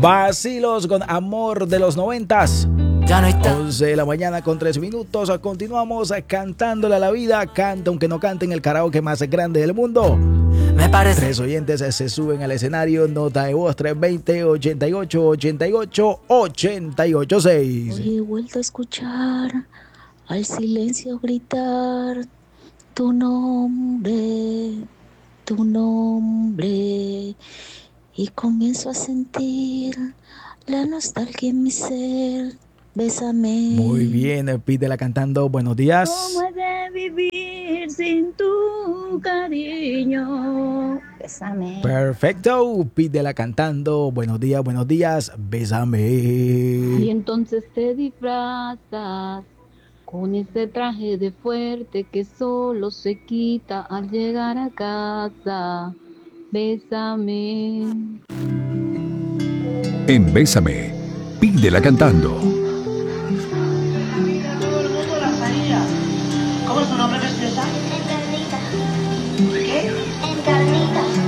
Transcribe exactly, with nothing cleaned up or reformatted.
Vacilos con Amor de los noventas. Ya no está. once de la mañana con tres minutos. Continuamos cantándole a la vida. Canta aunque no cante en el karaoke más grande del mundo. Me parece. Tres oyentes se suben al escenario. Nota de voz tres veinte, ochenta y ocho, ochenta y ocho, ochenta y ocho seis. Hoy he vuelto a escuchar al silencio gritar tu nombre, tu nombre, y comienzo a sentir la nostalgia en mi ser. Bésame. Muy bien, pídela cantando. Buenos días. ¿Cómo he de vivir sin tu cariño? Bésame. Perfecto, pídela cantando. Buenos días, buenos días. Bésame. Y entonces te disfrazas con ese traje de fuerte que solo se quita al llegar a casa. Bésame. En Bésame, pídela cantando.